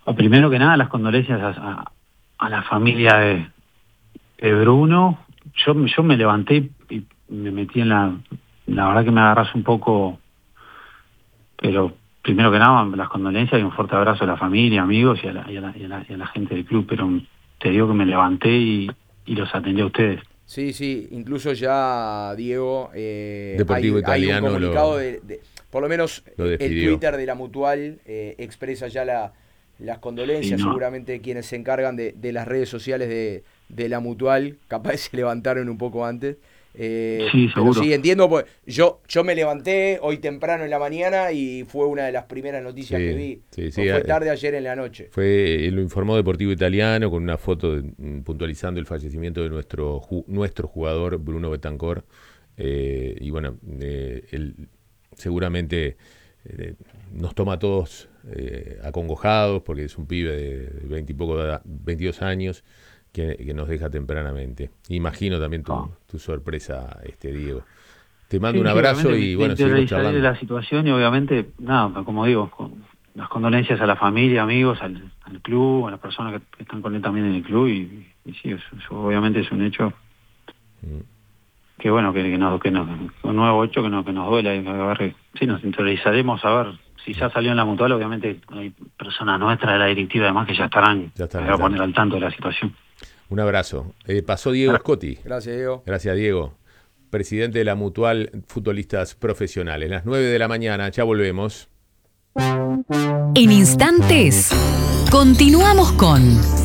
Primero que nada, las condolencias a la familia de Bruno. Yo me levanté y me metí en la verdad que me agarras un poco, pero primero que nada, las condolencias y un fuerte abrazo a la familia, amigos y a la gente del club, pero te digo que me levanté y los atendí a ustedes. Sí, incluso ya, Diego, Deportivo Italiano hay un comunicado por lo menos lo el despidió. Twitter de la Mutual expresa ya las condolencias. Sí, no. Seguramente quienes se encargan de las redes sociales de la Mutual, capaz se levantaron un poco antes. Sí, Pero seguro. sí, entiendo, pues yo me levanté hoy temprano en la mañana y fue una de las primeras noticias que vi. Sí, Fue tarde ayer en la noche. Lo informó Deportivo Italiano con una foto puntualizando el fallecimiento de nuestro jugador Bruno Betancor. Y bueno, él seguramente nos toma a todos acongojados porque es un pibe de 22 años que nos deja tempranamente. Imagino también tu sorpresa, Diego. Te mando un abrazo y bueno, seguimos charlando. La situación y obviamente, nada, como digo, con las condolencias a la familia, amigos, al club, a las personas que están con él también en el club y sí, eso obviamente es un hecho que bueno, que un nuevo hecho que nos duele. A ver, sí, nos interiorizaremos a ver si ya salió en la Mutual. Obviamente hay personas nuestras de la directiva además que ya estarán a poner al tanto de la situación. Un abrazo. Pasó Diego Scotti. Gracias, Diego. Gracias, Diego. Presidente de la Mutual Futbolistas Profesionales. Las 9 de la mañana, ya volvemos. En instantes, continuamos con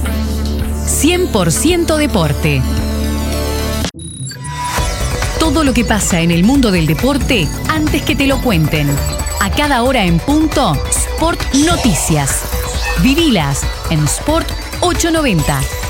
100% Deporte. Todo lo que pasa en el mundo del deporte antes que te lo cuenten. A cada hora en punto, Sport Noticias. Vivilas en Sport 890.